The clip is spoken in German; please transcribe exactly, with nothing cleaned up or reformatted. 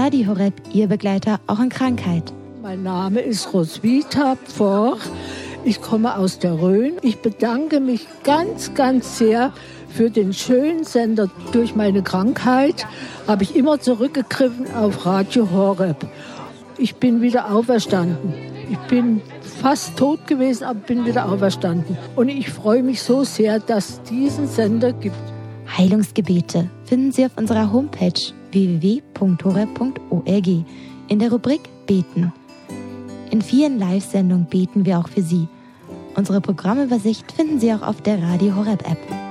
Radio Horeb, Ihr Begleiter auch in Krankheit. Mein Name ist Roswitha Pforr. Ich komme aus der Rhön. Ich bedanke mich ganz, ganz sehr für den schönen Sender. Durch meine Krankheit habe ich immer zurückgegriffen auf Radio Horeb. Ich bin wieder auferstanden. Ich bin fast tot gewesen, aber bin wieder auferstanden. Und ich freue mich so sehr, dass es diesen Sender gibt. Heilungsgebete finden Sie auf unserer Homepage w w w punkt horeb punkt org in der Rubrik Beten. In vielen Live-Sendungen beten wir auch für Sie. Unsere Programmübersicht finden Sie auch auf der Radio Horeb App.